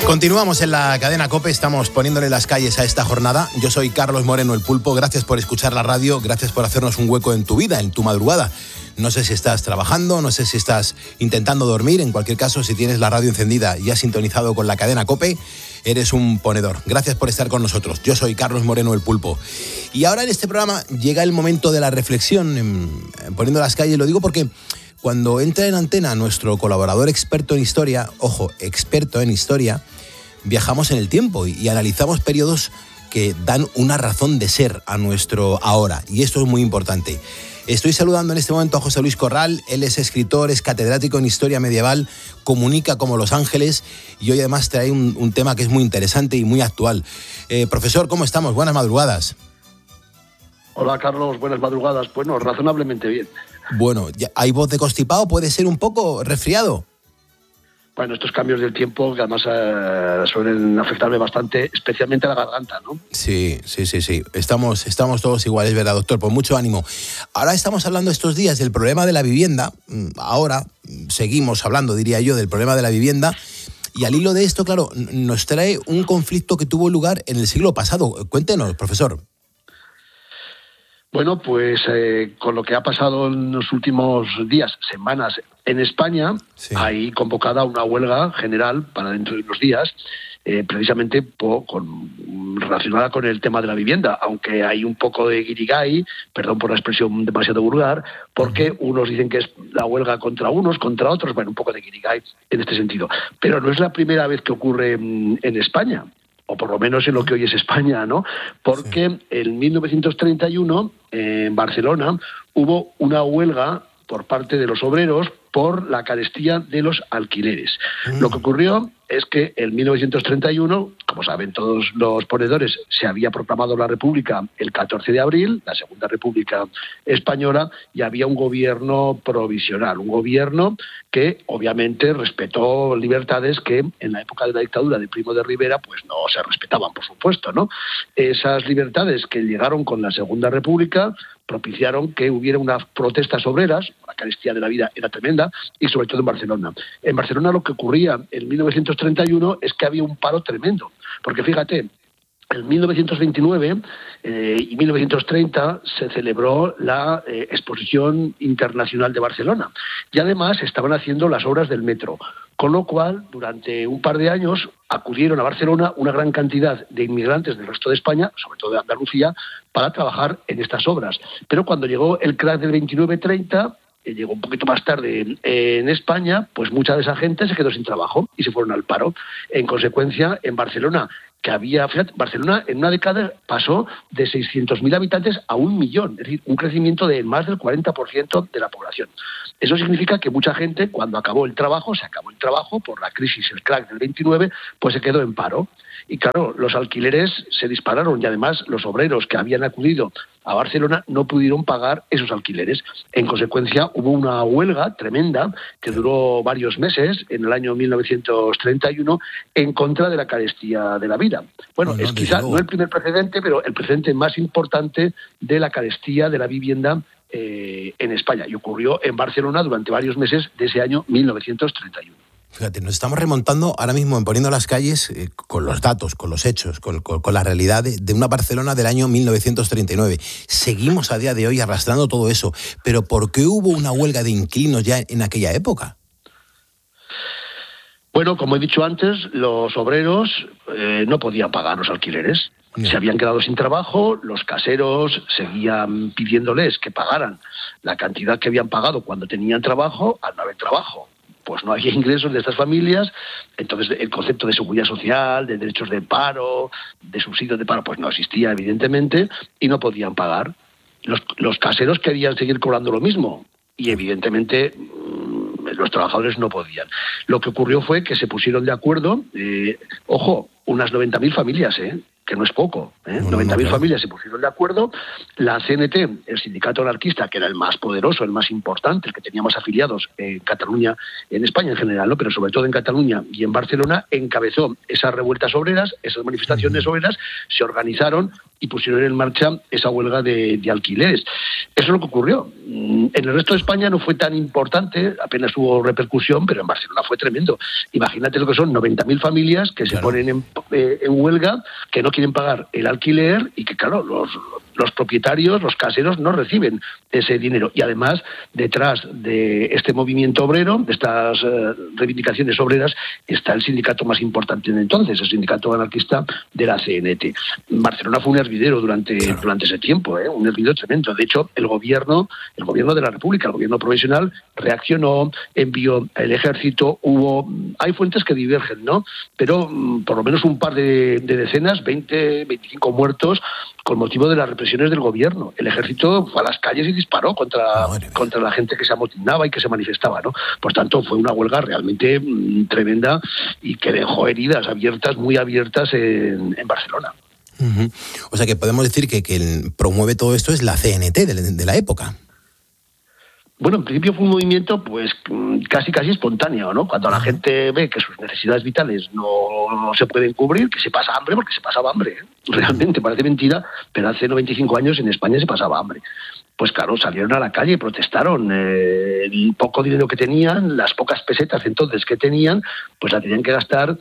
Continuamos en la cadena COPE, estamos poniéndole las calles a esta jornada. Yo soy Carlos Moreno, el Pulpo. Gracias por escuchar la radio, gracias por hacernos un hueco en tu vida, en tu madrugada. No sé si estás trabajando, no sé si estás intentando dormir. En cualquier caso, si tienes la radio encendida y has sintonizado con la cadena COPE, eres un ponedor. Gracias por estar con nosotros. Yo soy Carlos Moreno, el Pulpo. Y ahora en este programa llega el momento de la reflexión, poniendo las calles. Lo digo porque cuando entra en antena nuestro colaborador experto en historia, ojo, experto en historia, viajamos en el tiempo y analizamos periodos que dan una razón de ser a nuestro ahora. Y esto es muy importante. Estoy saludando en este momento a José Luis Corral. Él es escritor, es catedrático en historia medieval, comunica como Los Ángeles y hoy además trae un tema que es muy interesante y muy actual. Profesor, ¿cómo estamos? Buenas madrugadas. Hola Carlos, buenas madrugadas. Bueno, razonablemente bien. Bueno, ¿hay voz de constipado? ¿Puede ser un poco resfriado? Bueno, estos cambios del tiempo que además suelen afectarme bastante, especialmente a la garganta, ¿no? Sí. Estamos todos iguales, ¿verdad, doctor? Pues mucho ánimo. Ahora estamos hablando estos días del problema de la vivienda. Ahora seguimos hablando, diría yo, del problema de la vivienda. Y al hilo de esto, claro, nos trae un conflicto que tuvo lugar en el siglo pasado. Cuéntenos, profesor. Bueno, pues con lo que ha pasado en los últimos días, semanas, en España, sí, hay convocada una huelga general para dentro de unos días, precisamente relacionada con el tema de la vivienda, aunque hay un poco de guirigay, perdón por la expresión demasiado vulgar, porque unos dicen que es la huelga contra unos, contra otros, bueno, un poco de guirigay en este sentido. Pero no es la primera vez que ocurre en España, o por lo menos en lo que hoy es España, ¿no? Porque en 1931, en Barcelona, hubo una huelga por parte de los obreros por la carestía de los alquileres. Lo que ocurrió es que en 1931, como saben todos los ponedores, se había proclamado la República el 14 de abril, la Segunda República Española, y había un gobierno provisional, un gobierno que obviamente respetó libertades que en la época de la dictadura de Primo de Rivera pues no se respetaban, por supuesto, ¿no? Esas libertades que llegaron con la Segunda República propiciaron que hubiera unas protestas obreras, la carestía de la vida era tremenda, y sobre todo en Barcelona. En Barcelona lo que ocurría en 1931 es que había un paro tremendo, porque fíjate, en 1929 y 1930 se celebró la Exposición Internacional de Barcelona y además estaban haciendo las obras del metro, con lo cual durante un par de años acudieron a Barcelona una gran cantidad de inmigrantes del resto de España, sobre todo de Andalucía, para trabajar en estas obras. Pero cuando llegó el crack del 29-30, llegó un poquito más tarde en España, pues mucha de esa gente se quedó sin trabajo y se fueron al paro. En consecuencia, en Barcelona, que había, fíjate, Barcelona en una década pasó de 600.000 habitantes a 1 millón, es decir, un crecimiento de más del 40% de la población. Eso significa que mucha gente, cuando se acabó el trabajo por la crisis, el crack del 29, pues se quedó en paro. Y claro, los alquileres se dispararon y además los obreros que habían acudido a Barcelona no pudieron pagar esos alquileres. En consecuencia, hubo una huelga tremenda que duró varios meses en el año 1931 en contra de la carestía de la vida. Bueno, es quizá no el primer precedente, pero el precedente más importante de la carestía de la vivienda en España. Y ocurrió en Barcelona durante varios meses de ese año 1931. Fíjate, nos estamos remontando ahora mismo en Poniendo las Calles con los datos, con los hechos, con la realidad de una Barcelona del año 1939. Seguimos a día de hoy arrastrando todo eso. Pero ¿por qué hubo una huelga de inquilinos ya en aquella época? Bueno, como he dicho antes, los obreros no podían pagar los alquileres. Se habían quedado sin trabajo, los caseros seguían pidiéndoles que pagaran la cantidad que habían pagado cuando tenían trabajo al no haber trabajo. Pues no había ingresos de estas familias, entonces el concepto de seguridad social, de derechos de paro, de subsidios de paro, pues no existía evidentemente y no podían pagar. Los caseros querían seguir cobrando lo mismo y evidentemente los trabajadores no podían. Lo que ocurrió fue que se pusieron de acuerdo, unas 90.000 familias, que no es poco, 90.000 familias se pusieron de acuerdo. La CNT, el sindicato anarquista, que era el más poderoso, el más importante, el que tenía más afiliados en Cataluña, en España en general, ¿no? Pero sobre todo en Cataluña y en Barcelona, encabezó esas revueltas obreras, esas manifestaciones obreras, se organizaron y pusieron en marcha esa huelga de alquileres. Eso es lo que ocurrió. En el resto de España no fue tan importante, apenas hubo repercusión, pero en Barcelona fue tremendo. Imagínate lo que son 90.000 familias que se ponen en huelga, que no quieren pagar el alquiler y que, claro, los propietarios, los caseros, no reciben ese dinero. Y además, detrás de este movimiento obrero, de estas reivindicaciones obreras, está el sindicato más importante de entonces, el sindicato anarquista de la CNT. Barcelona fue un hervidero durante ese tiempo, un hervidero tremendo. De hecho, el gobierno de la República, el gobierno provisional, reaccionó, envió el ejército. Hay fuentes que divergen, ¿no? Pero por lo menos un par de decenas, 20, 25 muertos con motivo de las represiones del gobierno. El ejército fue a las calles y disparó contra la gente que se amotinaba y que se manifestaba, ¿no? Por tanto, fue una huelga realmente tremenda y que dejó heridas abiertas, muy abiertas en Barcelona. Uh-huh. O sea que podemos decir que quien promueve todo esto es la CNT de la época. Bueno, en principio fue un movimiento pues casi espontáneo, ¿no? Cuando la gente ve que sus necesidades vitales no se pueden cubrir, que se pasa hambre, porque se pasaba hambre, ¿eh? Realmente, parece mentira, pero hace 95 años en España se pasaba hambre. Pues claro, salieron a la calle, protestaron, el poco dinero que tenían, las pocas pesetas entonces que tenían, pues la tenían que gastar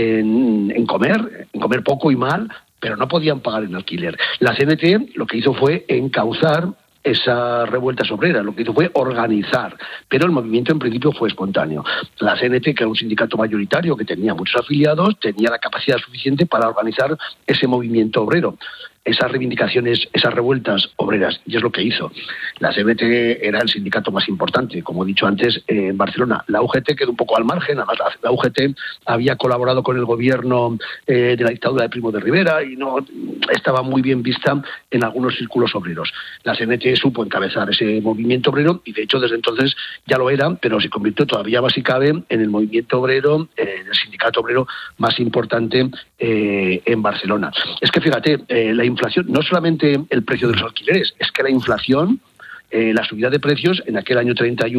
en comer poco y mal, pero no podían pagar el alquiler. La CNT lo que hizo fue encauzar esas revueltas obreras, lo que hizo fue organizar, pero el movimiento en principio fue espontáneo. La CNT, que era un sindicato mayoritario que tenía muchos afiliados, tenía la capacidad suficiente para organizar ese movimiento obrero, esas reivindicaciones, esas revueltas obreras, y es lo que hizo. La CNT era el sindicato más importante, como he dicho antes, en Barcelona. La UGT quedó un poco al margen, además la UGT había colaborado con el gobierno de la dictadura de Primo de Rivera y no estaba muy bien vista en algunos círculos obreros. La CNT supo encabezar ese movimiento obrero y de hecho desde entonces ya lo era, pero se convirtió todavía más si cabe en el movimiento obrero, en el sindicato obrero más importante en Barcelona. Es que fíjate, la inflación, no solamente el precio de los alquileres, es que la inflación, la subida de precios en aquel año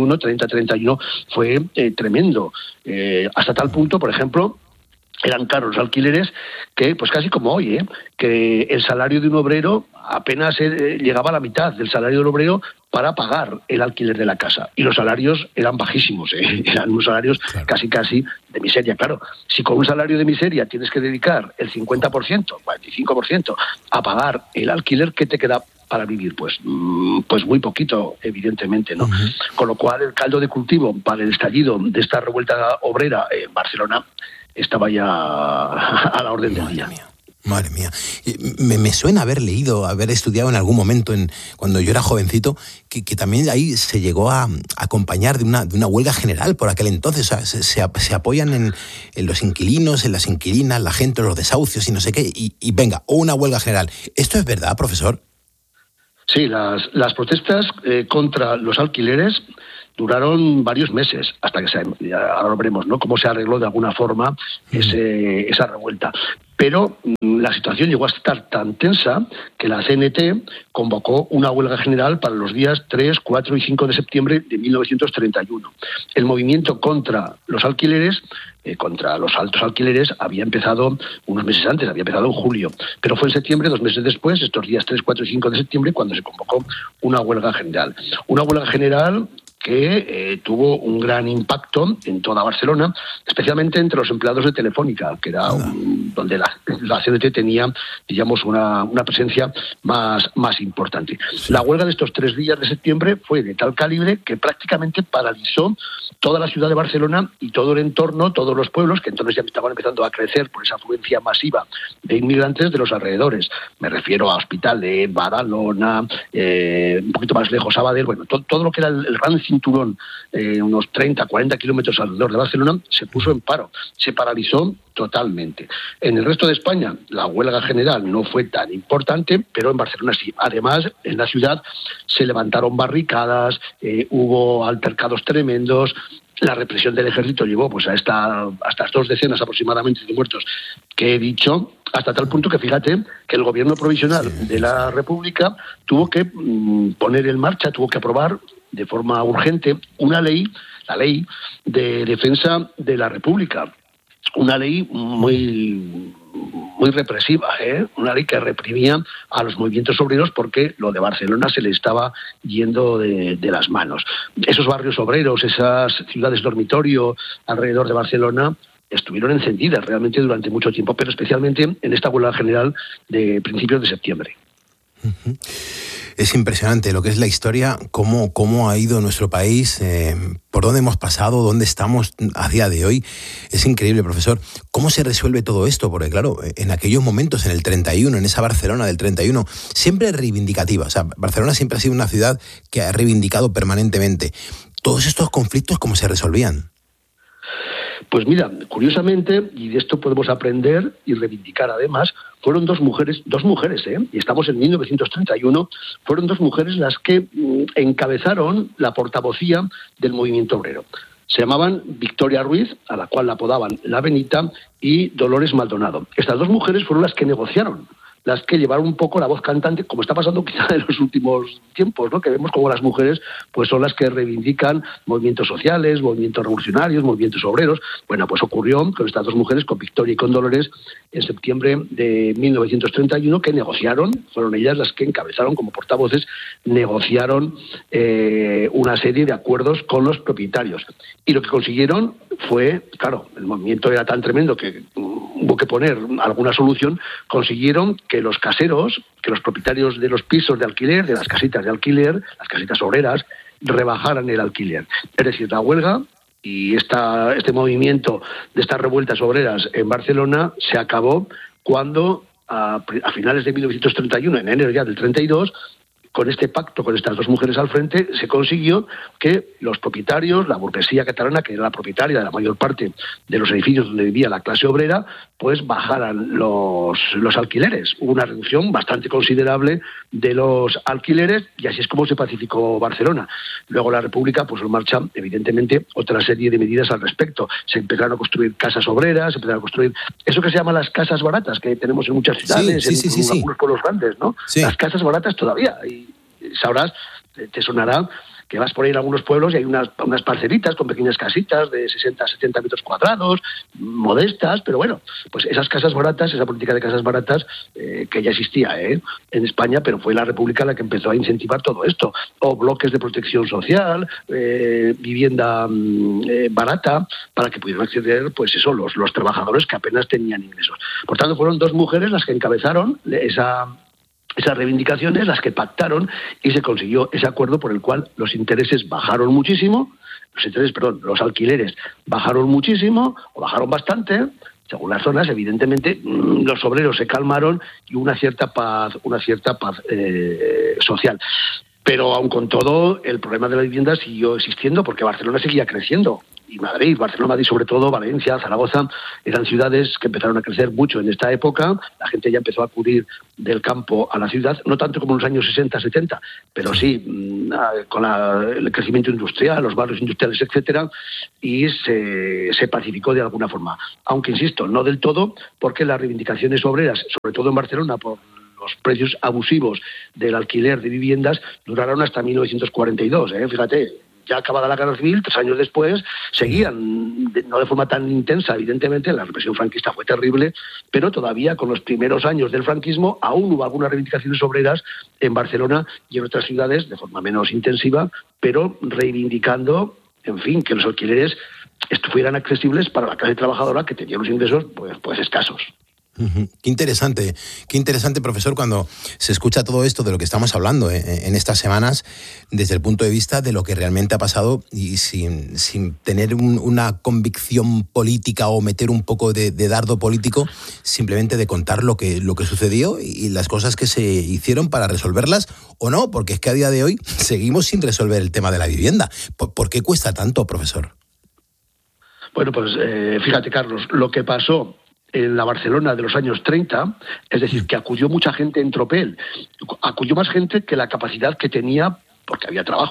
30-31 fue tremendo. Hasta tal punto, por ejemplo, eran caros los alquileres que, pues casi como hoy, que el salario de un obrero apenas llegaba a la mitad del salario del obrero para pagar el alquiler de la casa. Y los salarios eran bajísimos, eran unos salarios casi de miseria. Claro, si con un salario de miseria tienes que dedicar el 50%, 45% a pagar el alquiler, ¿qué te queda para vivir? Pues muy poquito, evidentemente, ¿no? Uh-huh. Con lo cual, el caldo de cultivo para el estallido de esta revuelta obrera en Barcelona estaba ya a la orden del día. Madre mía. Me suena haber leído, haber estudiado en algún momento, cuando yo era jovencito, que también ahí se llegó a acompañar de una huelga general por aquel entonces. O sea, se apoyan en los inquilinos, en las inquilinas, la gente, los desahucios y no sé qué. Y venga, una huelga general. ¿Esto es verdad, profesor? Sí, las protestas contra los alquileres duraron varios meses, hasta que ahora veremos, ¿no?, cómo se arregló de alguna forma esa revuelta. Pero la situación llegó a estar tan tensa que la CNT convocó una huelga general para los días 3, 4 y 5 de septiembre de 1931. El movimiento contra los alquileres, contra los altos alquileres, había empezado unos meses antes, había empezado en julio. Pero fue en septiembre, 2 meses después, estos días 3, 4 y 5 de septiembre, cuando se convocó una huelga general. Una huelga general que tuvo un gran impacto en toda Barcelona, especialmente entre los empleados de Telefónica, que era donde la CNT tenía, digamos, una presencia más importante. La huelga de estos 3 días de septiembre fue de tal calibre que prácticamente paralizó toda la ciudad de Barcelona y todo el entorno, todos los pueblos, que entonces ya estaban empezando a crecer por esa afluencia masiva de inmigrantes de los alrededores. Me refiero a Hospitalet, Badalona, un poquito más lejos Sabadell, bueno, todo lo que era el gran cinturón, unos 30, 40 kilómetros alrededor de Barcelona, se puso en paro, se paralizó totalmente. En el resto de España la huelga general no fue tan importante, pero en Barcelona sí. Además, en la ciudad se levantaron barricadas, hubo altercados tremendos La represión del ejército llevó pues a estas 2 decenas aproximadamente de muertos que he dicho, hasta tal punto que fíjate que el gobierno provisional de la República tuvo que poner en marcha, tuvo que aprobar de forma urgente una ley, la ley de defensa de la República, una ley muy represiva, una ley que reprimía a los movimientos obreros porque lo de Barcelona se le estaba yendo de las manos. Esos barrios obreros, esas ciudades dormitorio alrededor de Barcelona estuvieron encendidas realmente durante mucho tiempo, pero especialmente en esta huelga general de principios de septiembre. Uh-huh. Es impresionante lo que es la historia, cómo ha ido nuestro país, por dónde hemos pasado, dónde estamos a día de hoy. Es increíble, profesor. ¿Cómo se resuelve todo esto? Porque claro, en aquellos momentos, en el 31, en esa Barcelona del 31, siempre reivindicativa. O sea, Barcelona siempre ha sido una ciudad que ha reivindicado permanentemente. Todos estos conflictos, ¿cómo se resolvían? Pues mira, curiosamente, y de esto podemos aprender y reivindicar además, fueron dos mujeres, y estamos en 1931, fueron 2 mujeres las que encabezaron la portavocía del movimiento obrero. Se llamaban Victoria Ruiz, a la cual la apodaban La Benita, y Dolores Maldonado. Estas 2 mujeres fueron las que negociaron, las que llevaron un poco la voz cantante, como está pasando quizá en los últimos tiempos, ¿no? Que vemos como las mujeres pues son las que reivindican movimientos sociales, movimientos revolucionarios, movimientos obreros. Bueno, pues ocurrió con estas 2 mujeres, con Victoria y con Dolores, en septiembre de 1931, que negociaron, fueron ellas las que encabezaron como portavoces, negociaron una serie de acuerdos con los propietarios. Y lo que consiguieron fue, claro, el movimiento era tan tremendo que hubo que poner alguna solución, consiguieron que los caseros, que los propietarios de los pisos de alquiler, de las casitas de alquiler, las casitas obreras, rebajaran el alquiler. Es decir, la huelga y este movimiento de estas revueltas obreras en Barcelona se acabó cuando a finales de 1931, en enero ya del 32, con este pacto, con estas 2 mujeres al frente, se consiguió que los propietarios, la burguesía catalana, que era la propietaria de la mayor parte de los edificios donde vivía la clase obrera, pues bajaran los alquileres. Hubo una reducción bastante considerable de los alquileres y así es como se pacificó Barcelona. Luego la República puso en marcha, evidentemente, otra serie de medidas al respecto. Se empezaron a construir casas obreras, se empezaron a construir eso que se llama las casas baratas, que tenemos en muchas ciudades, en algunos pueblos grandes, ¿no? Sí. Las casas baratas todavía. Y sabrás, te sonará que vas por ahí en algunos pueblos y hay unas parcelitas con pequeñas casitas de 60 a 70 metros cuadrados, modestas, pero bueno, pues esas casas baratas, esa política de casas baratas que ya existía en España, pero fue la República la que empezó a incentivar todo esto. O bloques de protección social, vivienda barata, para que pudieran acceder, pues eso, los trabajadores que apenas tenían ingresos. Por tanto, fueron 2 mujeres las que encabezaron esas reivindicaciones, las que pactaron, y se consiguió ese acuerdo por el cual los intereses bajaron muchísimo, los alquileres bajaron muchísimo, o bajaron bastante, según las zonas. Evidentemente los obreros se calmaron y una cierta paz social. Pero aun con todo, el problema de la vivienda siguió existiendo porque Barcelona seguía creciendo. Y Madrid, Barcelona, y sobre todo Valencia, Zaragoza, eran ciudades que empezaron a crecer mucho en esta época. La gente ya empezó a acudir del campo a la ciudad, no tanto como en los años 60, 70, pero sí con el crecimiento industrial, los barrios industriales, etcétera, y se pacificó de alguna forma. Aunque, insisto, no del todo, porque las reivindicaciones obreras, sobre todo en Barcelona, por los precios abusivos del alquiler de viviendas, duraron hasta 1942, fíjate. Ya acabada la guerra civil, 3 años después, seguían, no de forma tan intensa, evidentemente, la represión franquista fue terrible, pero todavía con los primeros años del franquismo aún hubo algunas reivindicaciones obreras en Barcelona y en otras ciudades de forma menos intensiva, pero reivindicando, en fin, que los alquileres estuvieran accesibles para la clase trabajadora que tenía unos ingresos pues escasos. Qué interesante, profesor, cuando se escucha todo esto de lo que estamos hablando en estas semanas, desde el punto de vista de lo que realmente ha pasado y sin tener una convicción política o meter un poco de dardo político, simplemente de contar lo que sucedió y las cosas que se hicieron para resolverlas o no, porque es que a día de hoy seguimos sin resolver el tema de la vivienda. ¿Por qué cuesta tanto, profesor? Bueno, pues fíjate, Carlos, lo que pasó en la Barcelona de los años 30, es decir, que acudió mucha gente en tropel, acudió más gente que la capacidad que tenía porque había trabajo.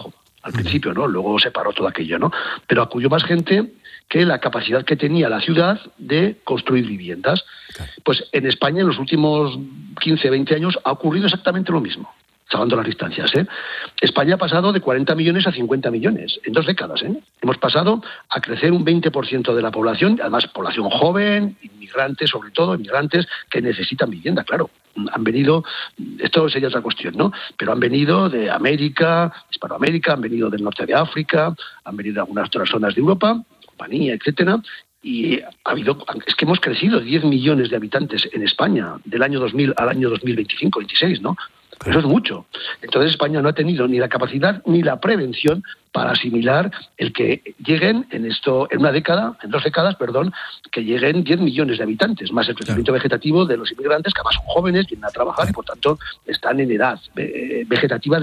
al principio, ¿no? Luego se paró todo aquello, ¿no? Pero acudió más gente que la capacidad que tenía la ciudad de construir viviendas. Pues en España en los últimos 15, 20 años ha ocurrido exactamente lo mismo, salvando las distancias, ¿eh? España ha pasado de 40 millones a 50 millones en 2 décadas, ¿eh? Hemos pasado a crecer un 20% de la población, además población joven, inmigrantes, sobre todo inmigrantes que necesitan vivienda, claro. Han venido, esto sería otra cuestión, ¿no? Pero han venido de América, Hispanoamérica, han venido del norte de África, han venido de algunas otras zonas de Europa, Rumanía, etcétera. Y es que hemos crecido 10 millones de habitantes en España del año 2000 al año 2025-26, ¿no? Eso es mucho. Entonces España no ha tenido ni la capacidad ni la prevención para asimilar el que lleguen en 2 décadas, que lleguen 10 millones de habitantes, más el crecimiento vegetativo de los inmigrantes, que además son jóvenes, vienen a trabajar y por tanto están en edad vegetativa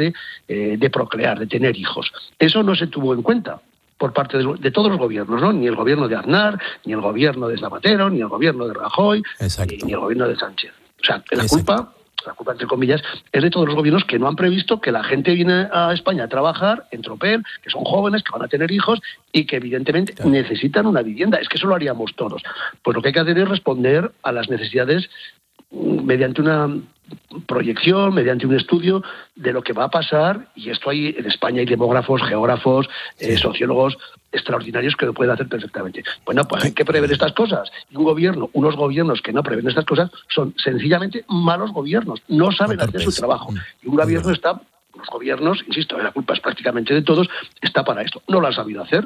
de procrear, de tener hijos. Eso no se tuvo en cuenta por parte de todos los gobiernos, ¿no? Ni el gobierno de Aznar, ni el gobierno de Zapatero, ni el gobierno de Rajoy, ni el gobierno de Sánchez. O sea, la culpa entre comillas, es de todos los gobiernos que no han previsto que la gente viene a España a trabajar en tropel, que son jóvenes, que van a tener hijos y que evidentemente necesitan una vivienda. Es que eso lo haríamos todos. Pues lo que hay que hacer es responder a las necesidades mediante una proyección, mediante un estudio de lo que va a pasar, y esto hay en España hay demógrafos, geógrafos, sociólogos extraordinarios que lo pueden hacer perfectamente. Bueno, pues hay que prever estas cosas. Y unos gobiernos que no prevén estas cosas son sencillamente malos gobiernos, no saben hacer su trabajo. Y un gobierno los gobiernos, insisto, la culpa es prácticamente de todos, está para esto. No lo han sabido hacer.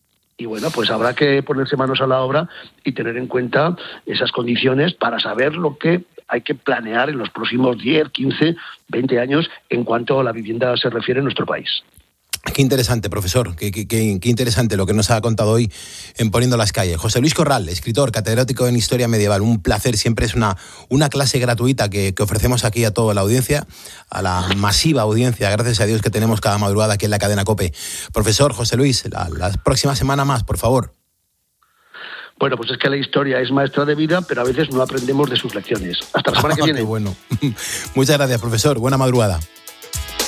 Y bueno, pues habrá que ponerse manos a la obra y tener en cuenta esas condiciones para saber lo que hay que planear en los próximos 10, 15, 20 años en cuanto a la vivienda se refiere en nuestro país. Qué interesante, profesor, qué interesante lo que nos ha contado hoy en Poniendo las Calles. José Luis Corral, escritor, catedrático en Historia Medieval. Un placer, siempre es una clase gratuita que ofrecemos aquí a toda la audiencia, a la masiva audiencia, gracias a Dios, que tenemos cada madrugada aquí en la cadena COPE. Profesor José Luis, la próxima semana más, por favor. Bueno, pues es que la historia es maestra de vida, pero a veces no aprendemos de sus lecciones. Hasta la semana que viene. Qué bueno. Muchas gracias, profesor. Buena madrugada.